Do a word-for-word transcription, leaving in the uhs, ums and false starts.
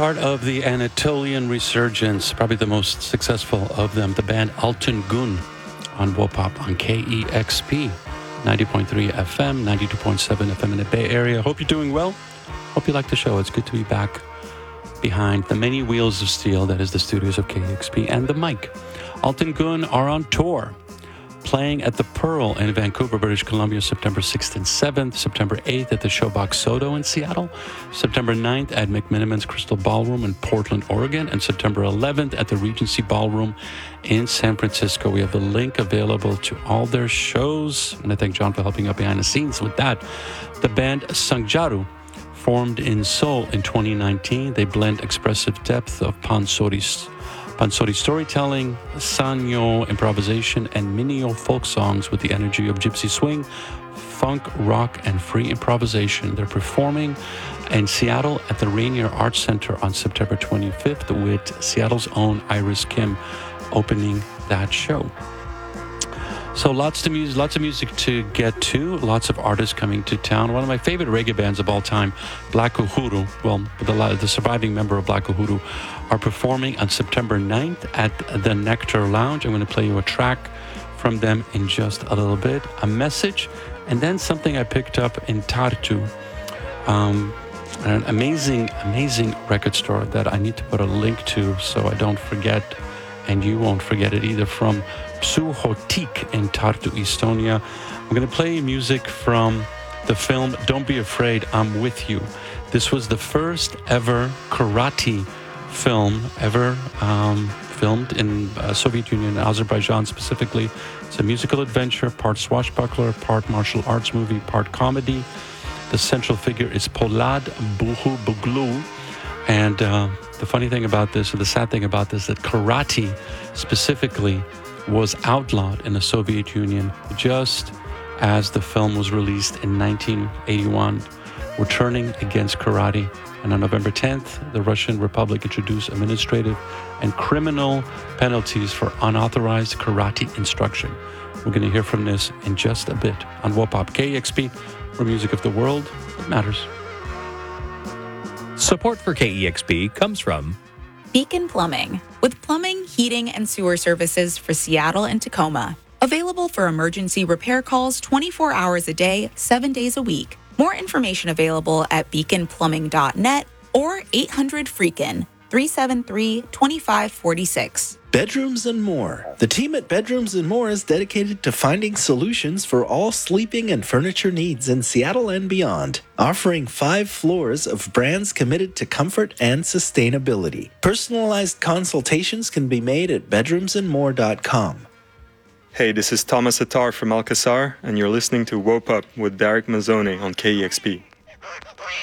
Part of the Anatolian resurgence, probably the most successful of them, the band Altın Gün on WOPOP on K E X P, ninety point three F M, ninety-two point seven F M in the Bay Area. Hope you're doing well. Hope you like the show. It's good to be back behind the many wheels of steel that is the studios of K E X P and the mic. Altın Gün are on tour, playing at the Pearl in Vancouver, British Columbia, September sixth and seventh, September eighth at the Showbox Soto in Seattle, September ninth at McMiniman's Crystal Ballroom in Portland, Oregon, and September eleventh at the Regency Ballroom in San Francisco. We have the link available to all their shows, and I thank John for helping out behind the scenes with that. The band Sangjaru, formed in Seoul in twenty nineteen, they blend expressive depth of Pansori Pansori storytelling, Sanyo improvisation, and Minyo folk songs with the energy of gypsy swing, funk, rock, and free improvisation. They're performing in Seattle at the Rainier Arts Center on September twenty-fifth with Seattle's own Iris Kim opening that show. So lots of music, lots of music to get to, lots of artists coming to town. One of my favorite reggae bands of all time, Black Uhuru, well, the, the surviving member of Black Uhuru, are performing on September ninth at the Nectar Lounge. I'm going to play you a track from them in just a little bit, a message, and then something I picked up in Tartu, um, an amazing, amazing record store that I need to put a link to so I don't forget, and you won't forget it either, from Psuhotik in Tartu, Estonia. I'm going to play music from the film Don't Be Afraid, I'm With You. This was the first ever karate film ever um, filmed in uh, Soviet Union, Azerbaijan specifically. It's a musical adventure, part swashbuckler, part martial arts movie, part comedy. The central figure is Polad Buhu Buglu. And uh, the funny thing about this, or the sad thing about this, that karate specifically was outlawed in the Soviet Union just as the film was released in nineteen eighty-one. We're turning against karate. And on November tenth, the Russian Republic introduced administrative and criminal penalties for unauthorized karate instruction. We're going to hear from this in just a bit on WOPOP K E X P, where music of the world matters. Support for K E X P comes from Beacon Plumbing, with plumbing, heating, and sewer services for Seattle and Tacoma. Available for emergency repair calls twenty-four hours a day, seven days a week. More information available at beacon plumbing dot net or eight hundred freakin, three seven three, two five four six. Bedrooms and More. The team at Bedrooms and More is dedicated to finding solutions for all sleeping and furniture needs in Seattle and beyond, offering five floors of brands committed to comfort and sustainability. Personalized consultations can be made at bedrooms and more dot com. Hey, this is Thomas Attar from Alcazar, and you're listening to WOPOP with Derek Mazzone on K E X P.